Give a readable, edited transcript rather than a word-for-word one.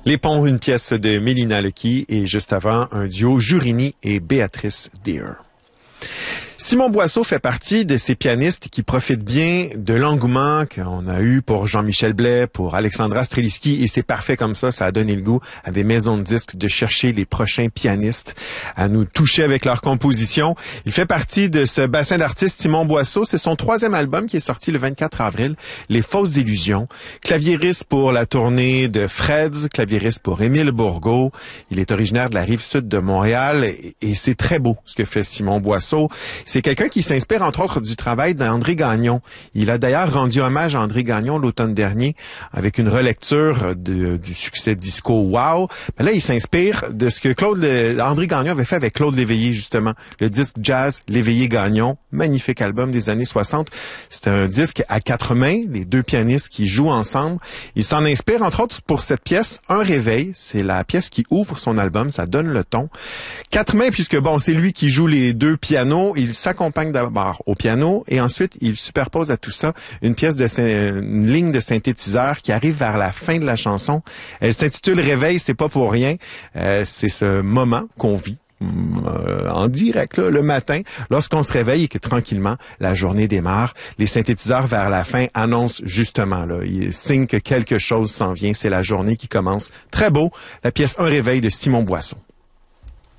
Les Ponts, une pièce de Mélina Lecky et juste avant, un duo Jurini et Béatrice Deer. Simon Boisseau fait partie de ces pianistes qui profitent bien de l'engouement qu'on a eu pour Jean-Michel Blais, pour Alexandra Streliski, et c'est parfait comme ça a donné le goût à des maisons de disques de chercher les prochains pianistes, à nous toucher avec leur composition. Il fait partie de ce bassin d'artistes Simon Boisseau. C'est son 3e album qui est sorti le 24 avril, Les Fausses Illusions. Claviériste pour la tournée de Freds, claviériste pour Émile Bourgault. Il est originaire de la Rive-Sud de Montréal et c'est très beau ce que fait Simon Boisseau. C'est quelqu'un qui s'inspire, entre autres, du travail d'André Gagnon. Il a d'ailleurs rendu hommage à André Gagnon l'automne dernier avec une relecture du succès disco Wow. Ben là, il s'inspire de ce que André Gagnon avait fait avec Claude Léveillé, justement. Le disque jazz Léveillé-Gagnon. Magnifique album des années 60. C'est un disque à 4 mains, les 2 pianistes qui jouent ensemble. Il s'en inspire, entre autres, pour cette pièce, Un réveil. C'est la pièce qui ouvre son album. Ça donne le ton. 4 mains, puisque bon, c'est lui qui joue les 2 pianos. Il s'accompagne d'abord au piano et ensuite il superpose à tout ça une ligne de synthétiseur qui arrive vers la fin de la chanson. Elle s'intitule Réveil, c'est pas pour rien. C'est ce moment qu'on vit en direct là, le matin, lorsqu'on se réveille et que tranquillement la journée démarre. Les synthétiseurs vers la fin annoncent justement, là, ils signent que quelque chose s'en vient. C'est la journée qui commence. Très beau, la pièce Un réveil de Simon Boisseau.